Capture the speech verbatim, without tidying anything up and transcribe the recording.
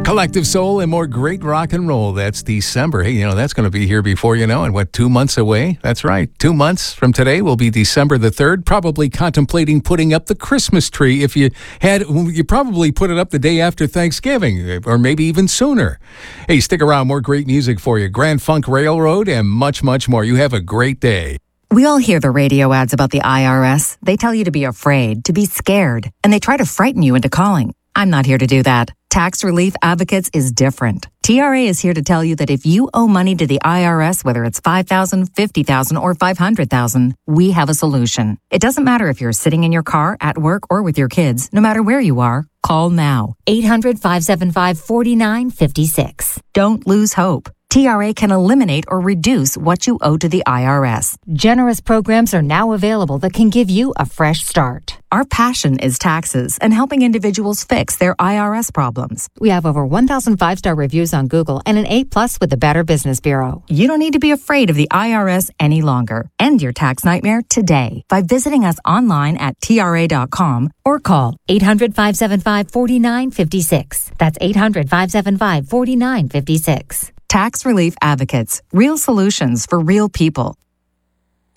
Collective Soul and more great rock and roll. That's December. Hey, you know, that's going to be here before you know it. What, two months away? That's right. Two months from today will be December the third. Probably contemplating putting up the Christmas tree. If you had, you probably put it up the day after Thanksgiving, or maybe even sooner. Hey, stick around. More great music for you. Grand Funk Railroad and much, much more. You have a great day. We all hear the radio ads about the I R S. They tell you to be afraid, to be scared, and they try to frighten you into calling. I'm not here to do that. Tax Relief Advocates is different. T R A is here to tell you that if you owe money to the I R S, whether it's five thousand dollars, fifty thousand dollars, or five hundred thousand dollars, we have a solution. It doesn't matter if you're sitting in your car, at work, or with your kids. No matter where you are, call now. eight hundred, five seven five, four nine five six. Don't lose hope. T R A can eliminate or reduce what you owe to the I R S. Generous programs are now available that can give you a fresh start. Our passion is taxes and helping individuals fix their I R S problems. We have over one thousand five-star reviews on Google and an A plus with the Better Business Bureau. You don't need to be afraid of the I R S any longer. End your tax nightmare today by visiting us online at T R A dot com or call eight hundred, five seven five, four nine five six. That's eight hundred, five seven five, four nine five six. Tax Relief Advocates. Real solutions for real people.